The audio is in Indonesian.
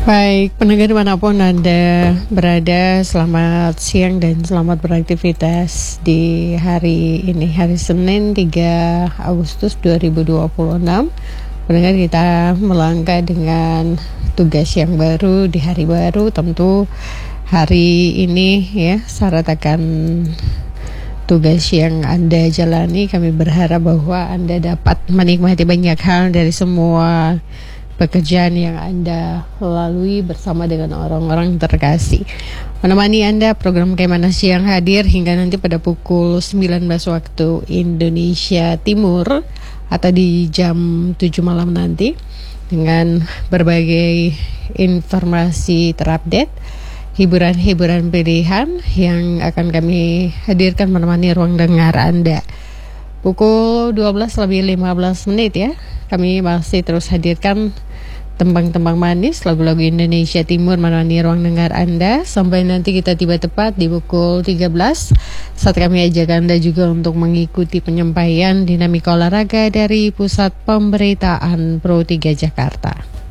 Baik, pendengar dimanapun Anda berada, selamat siang dan selamat beraktivitas di hari ini, hari Senin 3 Agustus 2026. Pendengar, kita melangkah dengan tugas yang baru di hari baru. Tentu hari ini ya, syarat akan tugas yang Anda jalani, kami berharap bahwa Anda dapat menikmati banyak hal dari semua pekerjaan yang Anda lalui bersama dengan orang-orang terkasih. Menemani Anda program Kemana Siang hadir hingga nanti pada pukul 19 waktu Indonesia Timur atau di jam 7 malam nanti, dengan berbagai informasi terupdate, hiburan-hiburan pilihan yang akan kami hadirkan menemani ruang dengar Anda. Pukul 12 lebih 15 menit ya, kami masih terus hadirkan tembang-tembang manis, lagu-lagu Indonesia Timur menemani ruang dengar Anda sampai nanti kita tiba tepat di pukul 13 saat kami ajak Anda juga untuk mengikuti penyampaian dinamika olahraga dari Pusat Pemberitaan Pro 3 Jakarta.